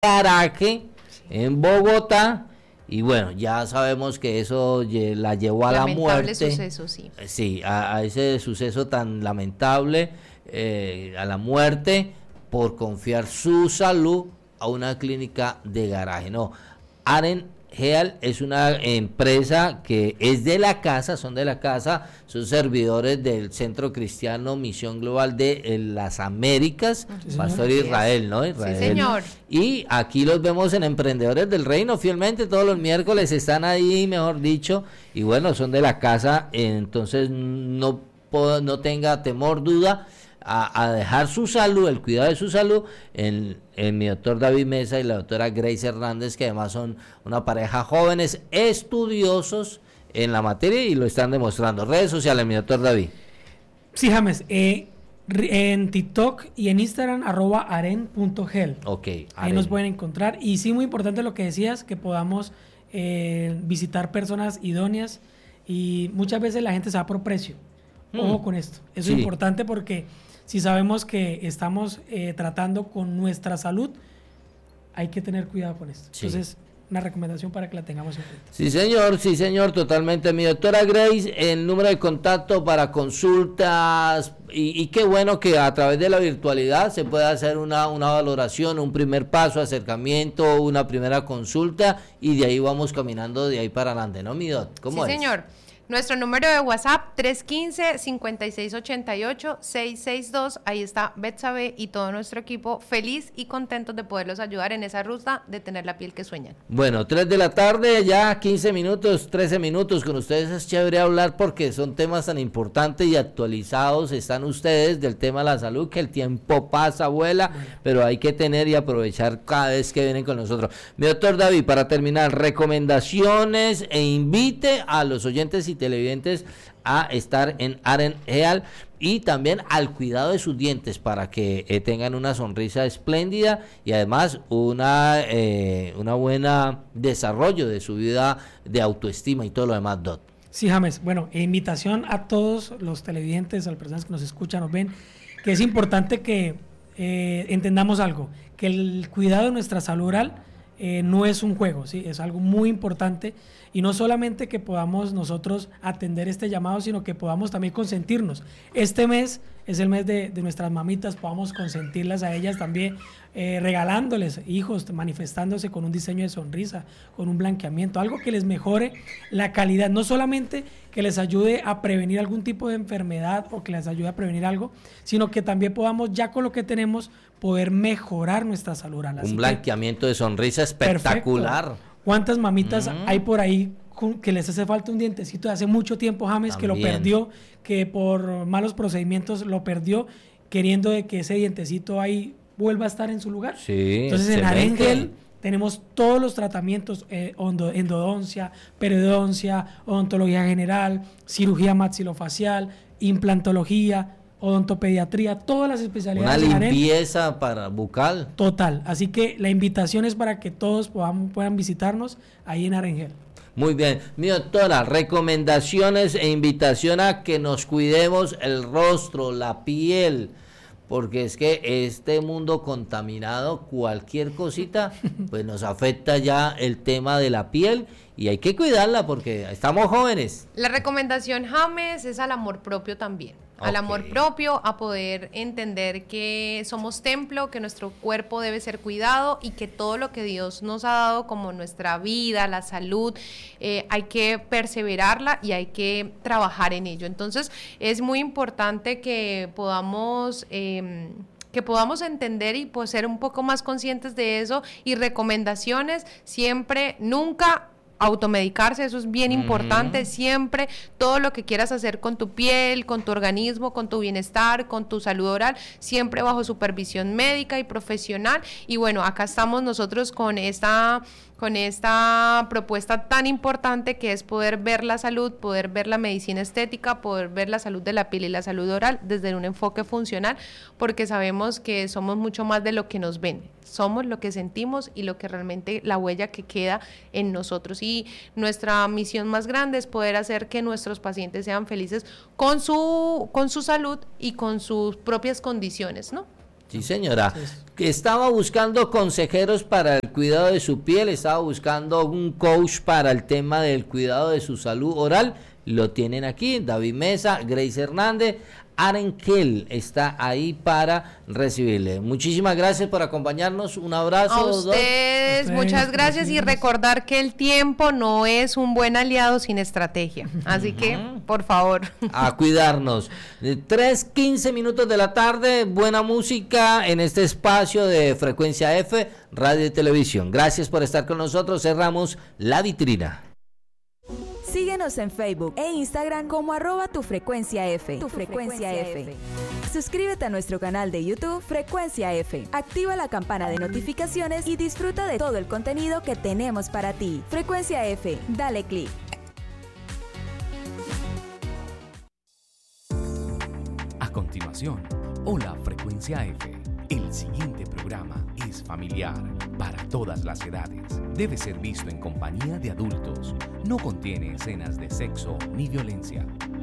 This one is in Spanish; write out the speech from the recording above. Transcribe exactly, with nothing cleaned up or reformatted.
garaje en Bogotá. Y bueno, ya sabemos que eso la llevó a lamentable la muerte. Suceso, sí. Sí, a, a ese suceso tan lamentable, eh, a la muerte por confiar su salud a una clínica de garaje. No, Aren Heal es una empresa que es de la casa, son de la casa, son servidores del Centro Cristiano Misión Global de eh, las Américas, sí, Pastor Israel, ¿no? Israel. Sí, señor. Y aquí los vemos en Emprendedores del Reino, fielmente todos los miércoles están ahí, mejor dicho, y bueno, son de la casa, entonces no, no tenga temor, duda, A, a dejar su salud, el cuidado de su salud en, en mi doctor David Mesa y la doctora Grace Hernández, que además son una pareja jóvenes estudiosos en la materia y lo están demostrando. Redes sociales, mi doctor David. Sí, James, eh, en TikTok y en Instagram, arroba aren punto gel. Ok. Ahí Aren. nos pueden encontrar. Y sí, muy importante lo que decías, que podamos eh, visitar personas idóneas, y muchas veces la gente se va por precio. Ojo hmm. con esto. Eso sí. es importante, porque si sabemos que estamos eh, tratando con nuestra salud, hay que tener cuidado con esto. Sí. Entonces, una recomendación para que la tengamos en cuenta. Sí, señor, sí, señor, totalmente. Mi doctora Grace, el número de contacto para consultas, y, y qué bueno que a través de la virtualidad se pueda hacer una, una valoración, un primer paso, acercamiento, una primera consulta, y de ahí vamos caminando de ahí para adelante, ¿no, mi doc? ¿Cómo sí, es? señor. Nuestro número de WhatsApp, tres uno cinco, cinco seis ocho ocho, seis seis dos. Ahí está Betsabe y todo nuestro equipo feliz y contentos de poderlos ayudar en esa ruta de tener la piel que sueñan. Bueno, tres de la tarde, ya quince minutos, trece minutos. Con ustedes es chévere hablar porque son temas tan importantes y actualizados están ustedes del tema de la salud, que el tiempo pasa, vuela, pero hay que tener y aprovechar cada vez que vienen con nosotros. Mi doctor David, para terminar, recomendaciones e invite a los oyentes y televidentes a estar en Aren Heal y también al cuidado de sus dientes para que eh, tengan una sonrisa espléndida y además una eh, una buena desarrollo de su vida de autoestima y todo lo demás, Doc. Sí, James, bueno, invitación a todos los televidentes, a las personas que nos escuchan, nos ven, que es importante que eh, entendamos algo, que el cuidado de nuestra salud oral eh, no es un juego, ¿sí? Es algo muy importante. Y no solamente que podamos nosotros atender este llamado, sino que podamos también consentirnos. Este mes es el mes de, de nuestras mamitas, podamos consentirlas a ellas también, eh, regalándoles hijos, manifestándose con un diseño de sonrisa, con un blanqueamiento, algo que les mejore la calidad, no solamente que les ayude a prevenir algún tipo de enfermedad o que les ayude a prevenir algo, sino que también podamos, ya con lo que tenemos, poder mejorar nuestra salud oral. Un blanqueamiento de sonrisa espectacular. Perfecto. ¿Cuántas mamitas mm. hay por ahí que les hace falta un dientecito de hace mucho tiempo, James, también, que lo perdió, que por malos procedimientos lo perdió, queriendo de que ese dientecito ahí vuelva a estar en su lugar? Sí, entonces excelente. En Aren Heal tenemos todos los tratamientos, eh, endodoncia, periodoncia, odontología general, cirugía maxilofacial, implantología, odontopediatría, todas las especialidades. Una limpieza para bucal. Total, así que la invitación es para que todos puedan, puedan visitarnos ahí en Aren Heal. Muy bien, mi doctora, recomendaciones e invitación a que nos cuidemos el rostro, la piel, porque es que este mundo contaminado, cualquier cosita, pues nos afecta ya el tema de la piel y hay que cuidarla porque estamos jóvenes. La recomendación, James, es al amor propio también. Al okay. amor propio, a poder entender que somos templo, que nuestro cuerpo debe ser cuidado y que todo lo que Dios nos ha dado como nuestra vida, la salud, eh, hay que perseverarla y hay que trabajar en ello. Entonces es muy importante que podamos... Eh, que podamos entender y pues, ser un poco más conscientes de eso, y recomendaciones siempre, nunca automedicarse, eso es bien importante, siempre todo lo que quieras hacer con tu piel, con tu organismo, con tu bienestar, con tu salud oral, siempre bajo supervisión médica y profesional. Y bueno, acá estamos nosotros con esta con esta propuesta tan importante que es poder ver la salud, poder ver la medicina estética, poder ver la salud de la piel y la salud oral desde un enfoque funcional, porque sabemos que somos mucho más de lo que nos ven, somos lo que sentimos y lo que realmente la huella que queda en nosotros, y nuestra misión más grande es poder hacer que nuestros pacientes sean felices con su, con su salud y con sus propias condiciones, ¿no? Sí, señora. Que estaba buscando consejeros para el cuidado de su piel, estaba buscando un coach para el tema del cuidado de su salud oral. Lo tienen aquí, David Mesa, Grace Hernández, Arenkel está ahí para recibirle. Muchísimas gracias por acompañarnos, un abrazo. A ustedes, dos. Muchas gracias y recordar que el tiempo no es un buen aliado sin estrategia, así que por favor. A cuidarnos. tres, quince minutos de la tarde, buena música en este espacio de Frecuencia F, Radio y Televisión. Gracias por estar con nosotros, cerramos la vitrina. Síguenos en Facebook e Instagram como arroba tu frecuencia F. Tu frecuencia F. Suscríbete a nuestro canal de YouTube Frecuencia F. Activa la campana de notificaciones y disfruta de todo el contenido que tenemos para ti. Frecuencia F, dale clic. A continuación, Hola Frecuencia F. El siguiente programa es familiar para todas las edades. Debe ser visto en compañía de adultos. No contiene escenas de sexo ni violencia.